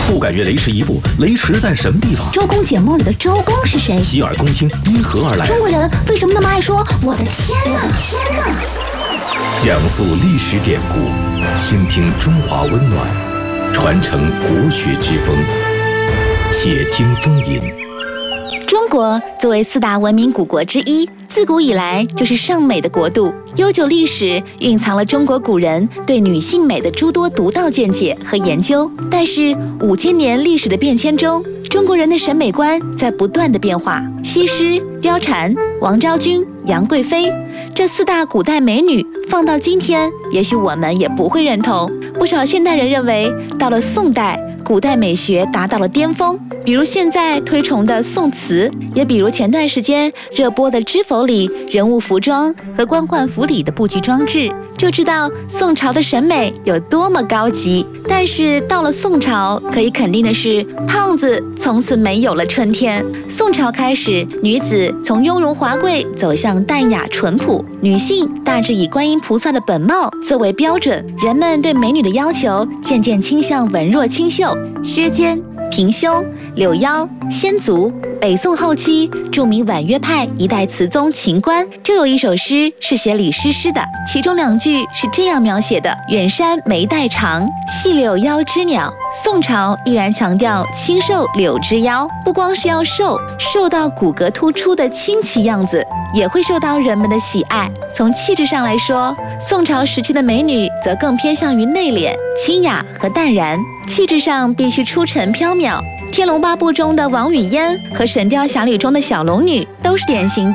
不敢越雷池一步，雷池在什么地方？ 周公解梦里的周公是谁？ 洗耳恭听，因何而来？ 中国人为什么那么爱说我的天哪？ 讲述历史典故，倾听中华温暖，传承国学之风。且听风吟。 中国作为4大文明古国之一，自古以来就是尚美的国度，悠久历史蕴藏了中国古人对女性美的诸多独到见解和研究。但是5000年历史的变迁中，中国人的审美观在不断的变化。西施、貂蝉、王昭君、杨贵妃这4大古代美女放到今天，也许我们也不会认同。不少现代人认为，到了宋代，古代美学达到了巅峰，比如现在推崇的宋词，也比如前段时间热播的《知否》里人物服装和官宦府邸的布局装置，就知道宋朝的审美有多么高级。但是到了宋朝，可以肯定的是，胖子从此没有了春天。宋朝开始，女子从雍容华贵走向淡雅淳朴，女性大致以观音菩萨的本貌作为标准，人们对美女的要求渐渐倾向文弱清秀、削肩、平胸、柳腰、仙足。北宋后期，著名婉约派一代词宗秦观就有一首诗是写李师师的，其中2句是这样描写的：远山眉黛长，细柳腰织鸟。宋朝依然强调清瘦柳枝腰，不光是要瘦到骨骼突出的清奇样子，也会受到人们的喜爱。从气质上来说，宋朝时期的美女则更偏向于内敛、清雅和淡然，气质上必须出尘飘渺。《天龙八部》中的王语嫣和《神雕侠侣》中的小龙女都是典型的